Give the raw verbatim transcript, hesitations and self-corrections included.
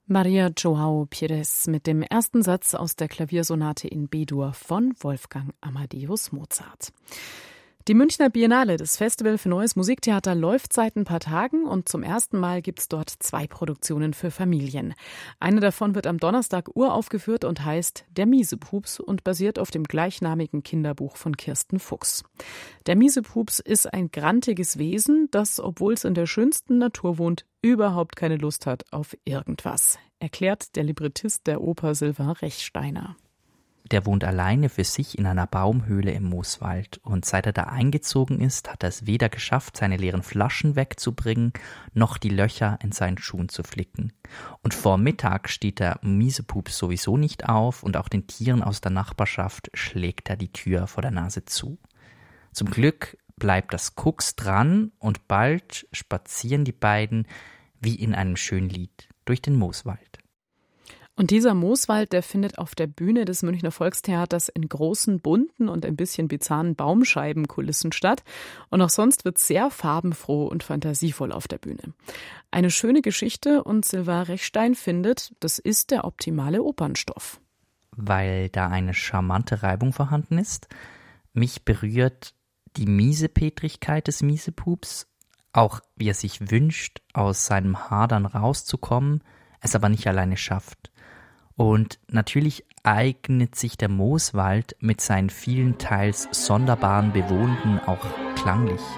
Maria João Pires mit dem ersten Satz aus der Klaviersonate in B-Dur von Wolfgang Amadeus Mozart. Die Münchner Biennale, das Festival für Neues Musiktheater, läuft seit ein paar Tagen und zum ersten Mal gibt's dort zwei Produktionen für Familien. Eine davon wird am Donnerstag uraufgeführt und heißt Der Miesepups und basiert auf dem gleichnamigen Kinderbuch von Kirsten Fuchs. Der Miesepups ist ein grantiges Wesen, das, obwohl es in der schönsten Natur wohnt, überhaupt keine Lust hat auf irgendwas, erklärt der Librettist der Oper Sylvain Rechsteiner. Der wohnt alleine für sich in einer Baumhöhle im Mooswald und seit er da eingezogen ist, hat er es weder geschafft, seine leeren Flaschen wegzubringen, noch die Löcher in seinen Schuhen zu flicken. Und vor Mittag steht der Miesepups sowieso nicht auf und auch den Tieren aus der Nachbarschaft schlägt er die Tür vor der Nase zu. Zum Glück bleibt das Kucks dran und bald spazieren die beiden wie in einem schönen Lied durch den Mooswald. Und dieser Mooswald, der findet auf der Bühne des Münchner Volkstheaters in großen, bunten und ein bisschen bizarren Baumscheibenkulissen statt. Und auch sonst wird sehr farbenfroh und fantasievoll auf der Bühne. Eine schöne Geschichte und Sylvain Rechstein findet, das ist der optimale Opernstoff. Weil da eine charmante Reibung vorhanden ist. Mich berührt die Miesepetrigkeit des Miesepups, auch wie er sich wünscht, aus seinem Hadern rauszukommen, es aber nicht alleine schafft. Und natürlich eignet sich der Mooswald mit seinen vielen teils sonderbaren Bewohnten auch klanglich.